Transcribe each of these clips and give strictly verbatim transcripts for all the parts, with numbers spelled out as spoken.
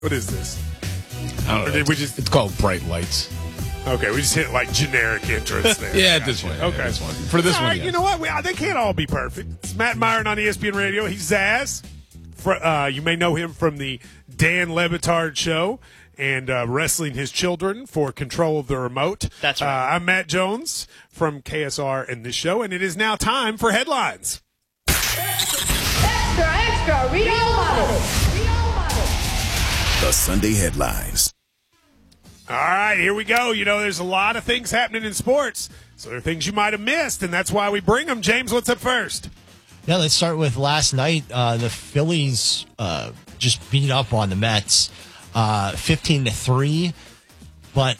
What is this? I don't Or know. did we just? It's called Bright Lights. Okay, we just hit like generic entrance there. Yeah, Gotcha. this one. Okay, Yeah, this one. For this all one, right, yes. you know what? We, they can't all be perfect. It's Matt Myron on E S P N Radio. He's Zaz. For, uh, you may know him from the Dan Lebitard Show and uh, Wrestling His Children for Control of the Remote. That's right. Uh, I'm Matt Jones from K S R and this show, and it is now time for headlines. Extra, extra, read all about it. Read all about it. The Sunday headlines. All right, here we go. You know, there's a lot of things happening in sports, so there are things you might have missed, and that's why we bring them. James, what's up first? Yeah, let's start with last night. Uh, the Phillies uh, just beat up on the Mets, uh, fifteen to three. But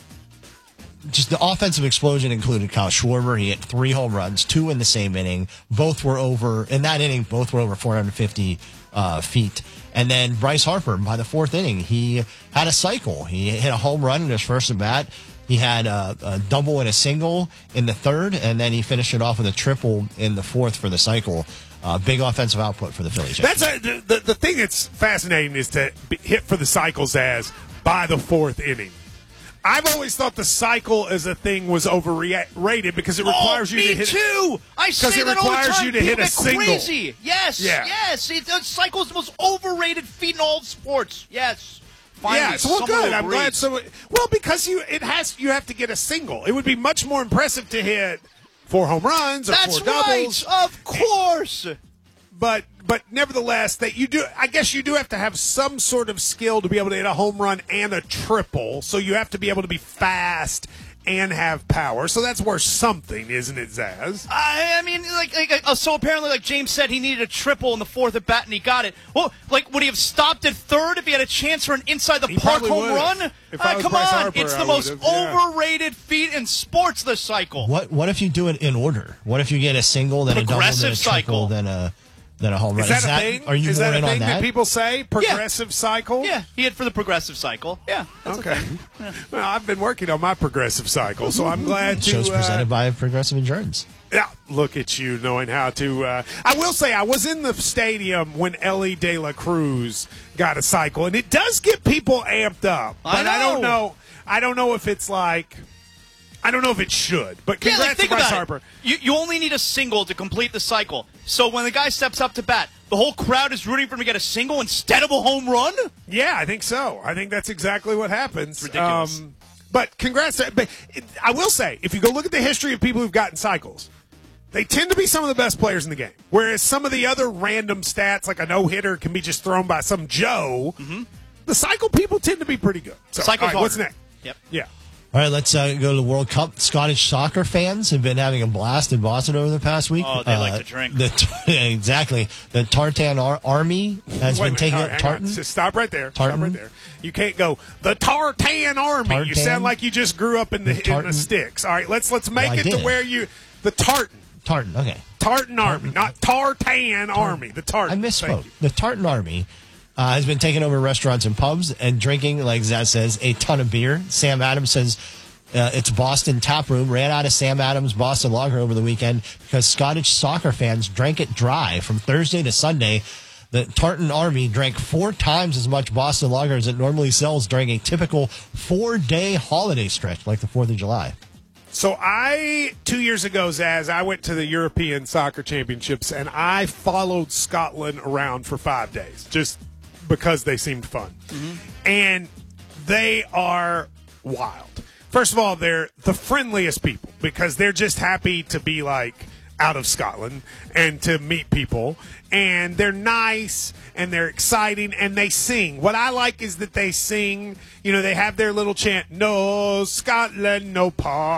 just the offensive explosion included Kyle Schwarber. He hit three home runs, two in the same inning. Both were over in that inning. Both were over four hundred fifty uh, feet. And then Bryce Harper, by the fourth inning, he had a cycle. He hit a home run in his first at bat. He had a, a double and a single in the third, and then he finished it off with a triple in the fourth for the cycle. Uh, big offensive output for the Phillies. That's a, the, the the thing that's fascinating is to be hit for the cycles as by the fourth inning. I've always thought the cycle as a thing was overrated because it requires oh, you me to hit. too. I say it that all the requires time. you to People hit a get single. Crazy. Yes, Yeah. yes. It, the cycle's the most overrated feat in all sports. Yes. Finally, Yeah, so well, someone good. I'm agrees. glad. So, well, because you it has you have to get a single. It would be much more impressive to hit four home runs or That's four doubles. right. Of course. But but nevertheless, that you do. I guess you do have to have some sort of skill to be able to hit a home run and a triple. So you have to be able to be fast and have power. So that's worth something, isn't it, Zaz? I, I mean, like, like uh, so apparently, like James said, he needed a triple in the fourth at bat, and he got it. Well, like, would he have stopped at third if he had a chance for an inside the He park probably home would've. run? If I Uh, was come Bryce on, Harper, it's I the most would've, yeah. overrated feat in sports. The cycle. What What if you do it in order? What if you get a single, then a double, then a Progressive triple, cycle. then a then a home run? Is that a thing? Are you Is more that in a on thing that? that? people say? Progressive cycle? Yeah, he hit for the progressive cycle. Yeah. That's Okay. Well, I've been working on my progressive cycle, so I'm glad to. Show's uh, presented by Progressive Insurance. Yeah, look at you knowing how to. Uh, I will say I was in the stadium when Ellie De La Cruz got a cycle, and it does get people amped up. But I I, don't know. know. I don't know if it's like. I don't know if it should. But Yeah, congrats like, think to Bryce about Harper. it. You, you only need a single to complete the cycle. So when the guy steps up to bat, the whole crowd is rooting for him to get a single instead of a home run? Yeah, I think so. I think that's exactly what happens. Ridiculous. Um, but congrats. To, but it, I will say, if you go look at the history of people who've gotten cycles, they tend to be some of the best players in the game. Whereas some of the other random stats, like a no-hitter, can be just thrown by some Joe. Mm-hmm. The cycle people tend to be pretty good. So, Cycle's all right, what's harder. next? Yep. Yeah. All right, let's uh, go to the World Cup. Scottish soccer fans have been having a blast in Boston over the past week. Oh, they uh, like to drink. The, exactly. The Tartan Ar- Army has Wait a been minute. taking All it. right, hang on. Tartan? Just stop right there. Stop Tartan? right there. You can't go the Tartan Army. You Tartan? sound like you just grew up in the, The in tartan? the sticks. All right, let's let's make Well, I it to did. where you the tartan. Tartan, okay. Tartan Army, not Tartan Army. The Tartan. I Thank misspoke. you. The Tartan Army uh, has been taking over restaurants and pubs and drinking, like Zaz says, a ton of beer. Sam Adams says uh, it's Boston Tap Room ran out of Sam Adams Boston Lager over the weekend because Scottish soccer fans drank it dry from Thursday to Sunday. The Tartan Army drank four times as much Boston Lager as it normally sells during a typical four-day holiday stretch like the fourth of July. So I two years ago, Zaz, I went to the European Soccer Championships and I followed Scotland around for five days just because they seemed fun, Mm-hmm. and they are wild. First of all, they're the friendliest people because they're just happy to be like out of Scotland and to meet people, and they're nice and they're exciting and they sing. What I like is that they sing, you know, they have their little chant, no Scotland, no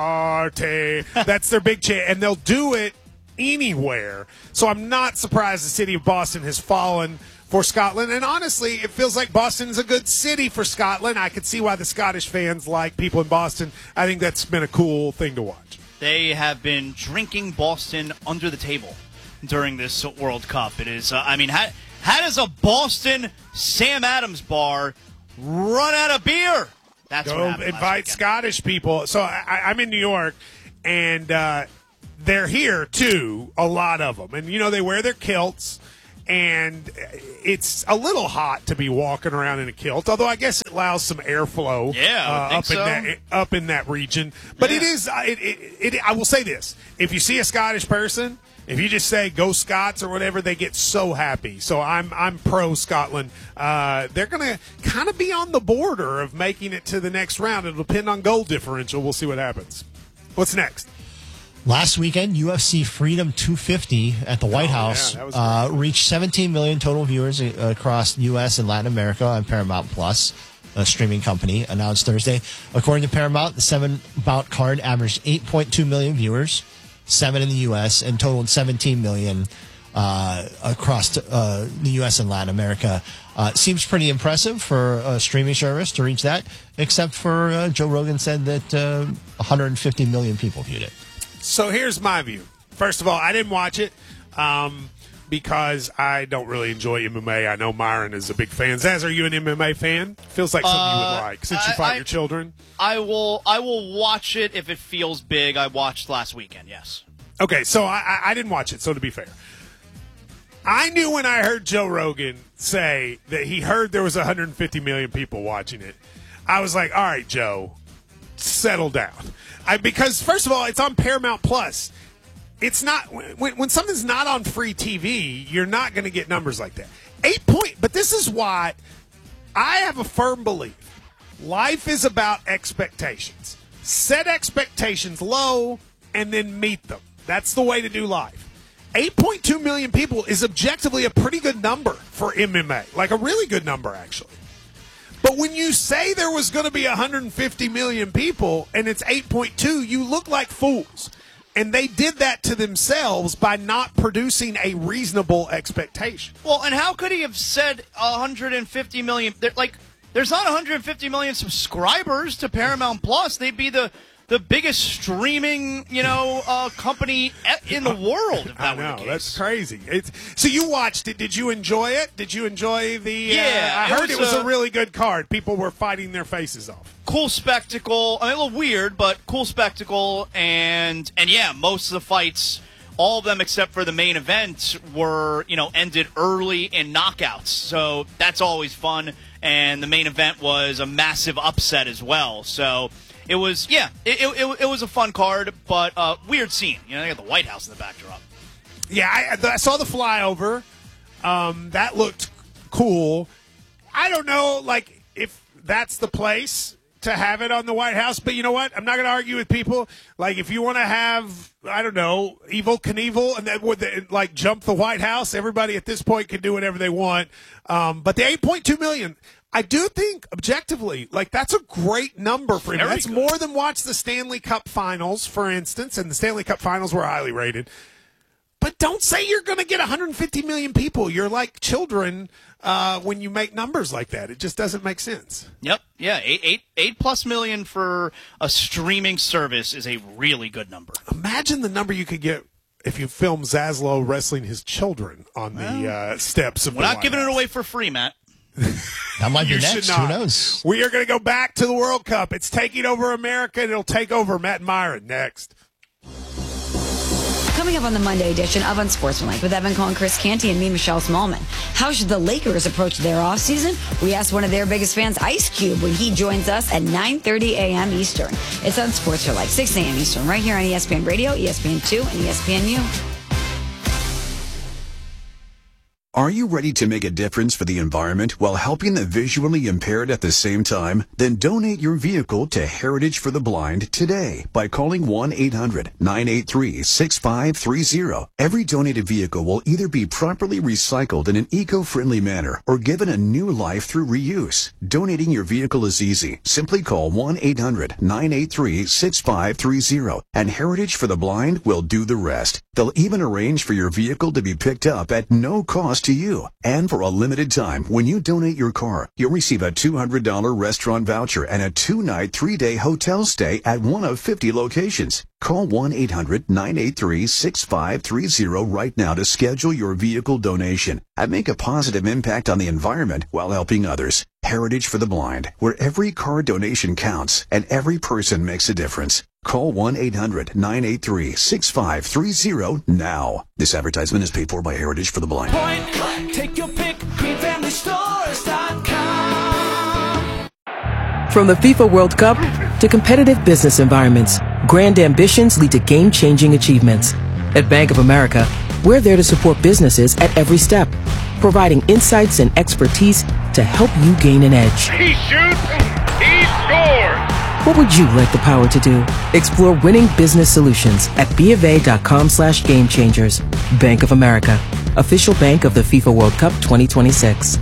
party. That's their big chant, and they'll do it anywhere. So I'm not surprised the city of Boston has fallen for Scotland. And honestly, it feels like Boston is a good city for Scotland. I could see why the Scottish fans like people in Boston. I think that's been a cool thing to watch. They have been drinking Boston under the table during this World Cup. It is, uh, I mean, how, how does a Boston Sam Adams bar run out of beer? That's Go what happened last invite weekend. Scottish people. So I, I'm in New York, and uh, they're here too, a lot of them. And, you know, they wear their kilts. and it's a little hot to be walking around in a kilt. Although I guess it allows some airflow Yeah, I would uh, think up so. in that up in that region. But Yeah. it is. uh, It, it, it, I will say this: if you see a Scottish person, if you just say "Go Scots" or whatever, they get so happy. So I'm I'm pro Scotland. Uh, they're going to kind of be on the border of making it to the next round. It'll depend on goal differential. We'll see what happens. What's next? Last weekend, U F C Freedom two fifty at the White Oh, House yeah, that was uh, reached seventeen million total viewers uh, across the U S and Latin America on Paramount Plus, a streaming company, announced Thursday. According to Paramount, the seven-bout card averaged eight point two million viewers, seven in the U S, and totaled seventeen million uh, across uh, the U S and Latin America. Uh, seems pretty impressive for a streaming service to reach that, except for uh, Joe Rogan said that uh, one hundred fifty million people viewed it. So here's my view. First of all, I didn't watch it um, because I don't really enjoy M M A. I know Myron is a big fan. Zaz, are you an M M A fan? Feels like something you would Uh, like since you I- fight I- your children. I will I will watch it if it feels big. I watched last weekend, yes. Okay, so I, I, I didn't watch it, so to be fair. I knew when I heard Joe Rogan say that he heard there was one hundred fifty million people watching it, I was like, all right, Joe, settle down. I, because, first of all, it's on Paramount Plus. It's not when, when something's not on free T V, you're not going to get numbers like that. Eight point, but this is why I have a firm belief. Life is about expectations. Set expectations low and then meet them. That's the way to do life. eight point two million people is objectively a pretty good number for M M A. Like a really good number, actually. But when you say there was going to be one hundred fifty million people and it's eight point two, you look like fools. And they did that to themselves by not producing a reasonable expectation. Well, and how could he have said one hundred fifty million? There- Like, there's not one hundred fifty million subscribers to Paramount Plus. They'd be the the biggest streaming, you know, uh, company e- in the world. If that I were know, the that's case. crazy. It's, so you watched it. Did you enjoy it? Did you enjoy the... Yeah, uh, I it heard was it was a, a- really good card. People were fighting their faces off. Cool spectacle. I mean, a little weird, but cool spectacle. And and yeah, most of the fights, all of them except for the main event, were, you know, ended early in knockouts. So that's always fun. And the main event was a massive upset as well. So it was, yeah, it it, it was a fun card, but uh, weird scene. You know, they got the White House in the backdrop. Yeah, I, I saw the flyover. Um, that looked cool. I don't know, like, if that's the place to have it on the White House, but you know what? I'm not going to argue with people. Like, if you want to have, I don't know, Evel Knievel and then would they, like jump the White House, everybody at this point can do whatever they want. Um, but the eight point two million, I do think objectively, like that's a great number for him. Very That's good. more than watch the Stanley Cup Finals, for instance, and the Stanley Cup Finals were highly rated. But don't say you're going to get one hundred fifty million people. You're like children uh, when you make numbers like that. It just doesn't make sense. Yep, yeah, eight eight eight plus million for a streaming service is a really good number. Imagine the number you could get if you film Zaslow wrestling his children on the uh, steps of We're the not White giving it House. away for free, Matt. That might be You next. should Who not. knows? We are going to go back to the World Cup. It's taking over America, and it'll take over Matt and Myron next. Coming up on the Monday edition of Unsportsmanlike with Evan Cohen, Chris Canty, and me, Michelle Smallman. How should the Lakers approach their offseason? We asked one of their biggest fans, Ice Cube, when he joins us at nine thirty a.m. Eastern. It's Unsportsmanlike, six a.m. Eastern, right here on E S P N Radio, E S P N two, and E S P N U. Are you ready to make a difference for the environment while helping the visually impaired at the same time? Then donate your vehicle to Heritage for the Blind today by calling one eight hundred nine eight three six five three zero. Every donated vehicle will either be properly recycled in an eco-friendly manner or given a new life through reuse. Donating your vehicle is easy. Simply call one eight hundred nine eight three six five three zero and Heritage for the Blind will do the rest. They'll even arrange for your vehicle to be picked up at no cost to you. And for a limited time, when you donate your car, you'll receive a two hundred dollars restaurant voucher and a two-night, three-day hotel stay at one of fifty locations. Call one eight hundred nine eight three six five three zero right now to schedule your vehicle donation and make a positive impact on the environment while helping others. Heritage for the Blind, where every car donation counts and every person makes a difference. Call one eight hundred nine eight three six five three zero now. This advertisement is paid for by Heritage for the Blind. Point blank, take your pick, green family stores dot com. From the FIFA World Cup to competitive business environments, grand ambitions lead to game-changing achievements. At Bank of America, we're there to support businesses at every step, providing insights and expertise to help you gain an edge. He shoots, he scores! What would you like the power to do? Explore winning business solutions at BofA.com slash game changers. Bank of America, official bank of the FIFA World Cup twenty twenty-six.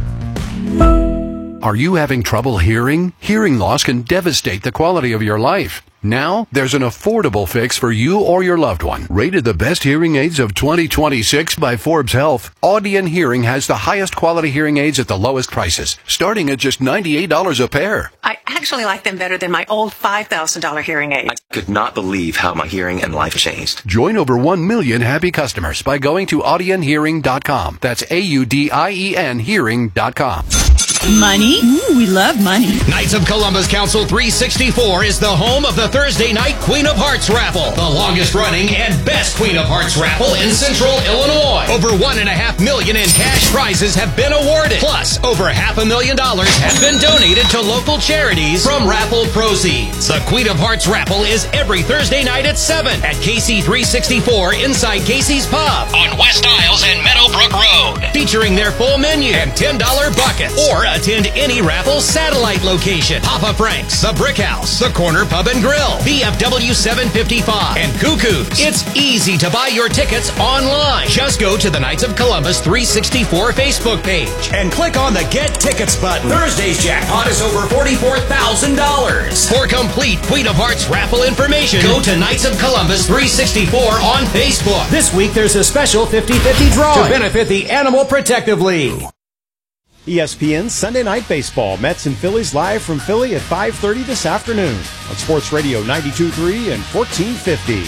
Are you having trouble hearing? Hearing loss can devastate the quality of your life. Now, there's an affordable fix for you or your loved one. Rated the best hearing aids of twenty twenty-six by Forbes Health, Audion Hearing has the highest quality hearing aids at the lowest prices, starting at just ninety-eight dollars a pair. I actually like them better than my old five thousand dollars hearing aids. I could not believe how my hearing and life changed. Join over one million happy customers by going to audion hearing dot com. That's A U D I E N hearing dot com. Money? Ooh, we love money. Knights of Columbus Council three sixty-four is the home of the Thursday night Queen of Hearts raffle, the longest running and best Queen of Hearts raffle in Central Illinois. Over one and a half million in cash prizes have been awarded. Plus, over half a million dollars have been donated to local charities from raffle proceeds. The Queen of Hearts raffle is every Thursday night at seven at K C three sixty-four inside Casey's Pub on West Isles and Meadowbrook Road, featuring their full menu and ten dollar buckets. Or attend any raffle satellite location. Papa Frank's, the Brick House, the Corner Pub and Grill, V F W seven fifty-five, and Cuckoo's. It's easy to buy your tickets online. Just go to the Knights of Columbus three sixty-four Facebook page and click on the Get Tickets button. Thursday's jackpot is over forty-four thousand dollars. For complete Queen of Hearts raffle information, go to Knights of Columbus three sixty-four on Facebook. This week there's a special fifty-fifty drawing to benefit the Animal Protective League. E S P N Sunday Night Baseball. Mets and Phillies live from Philly at five thirty this afternoon on Sports Radio ninety-two point three and fourteen fifty.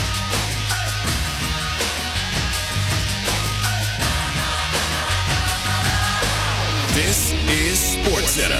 This is SportsCenter.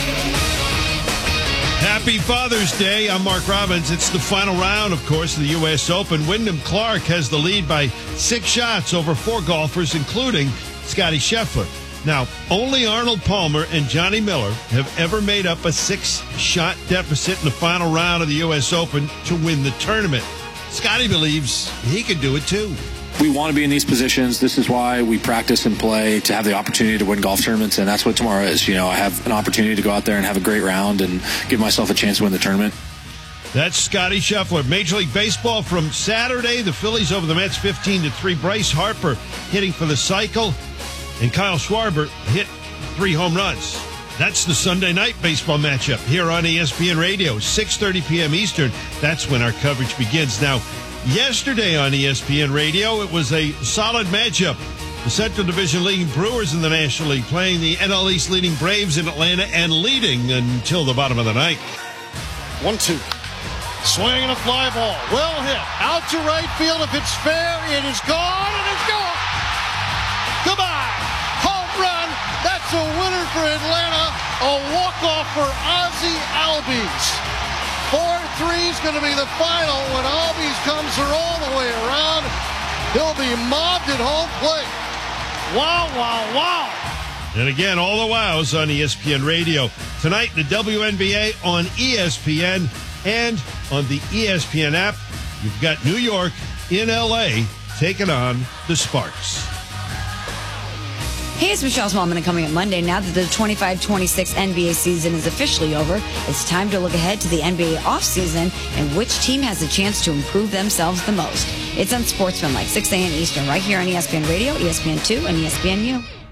Happy Father's Day. I'm Mark Robbins. It's the final round, of course, of the U S Open. Wyndham Clark has the lead by six shots over four golfers, including Scottie Scheffler. Now, only Arnold Palmer and Johnny Miller have ever made up a six-shot deficit in the final round of the U S Open to win the tournament. Scottie believes he could do it, too. We want to be in these positions. This is why we practice and play, to have the opportunity to win golf tournaments, and that's what tomorrow is. You know, I have an opportunity to go out there and have a great round and give myself a chance to win the tournament. That's Scottie Scheffler. Major League Baseball from Saturday. The Phillies over the Mets fifteen to three. Bryce Harper hitting for the cycle. And Kyle Schwarber hit three home runs. That's the Sunday night baseball matchup here on E S P N Radio, six thirty p.m. Eastern. That's when our coverage begins. Now, yesterday on E S P N Radio, it was a solid matchup. The Central Division leading Brewers in the National League playing the N L East leading Braves in Atlanta and leading until the bottom of the ninth. One, two. Swing and a fly ball. Well hit. Out to right field. If it's fair, it is gone, and it's gone. Goodbye. Home run. That's a winner for Atlanta. A walk-off for Ozzy Albies. four three is going to be the final when Albies comes her all the way around. He'll be mobbed at home plate. Wow, wow, wow. And again, all the wows on E S P N Radio. Tonight, the W N B A on E S P N and on the E S P N app. You've got New York in L A taking on the Sparks. Hey, it's Michelle Smallman, and coming up Monday, now that the twenty-five twenty-six N B A season is officially over, it's time to look ahead to the N B A offseason and which team has a chance to improve themselves the most. It's on Sportsman, like six a.m. Eastern, right here on E S P N Radio, E S P N two, and E S P N U.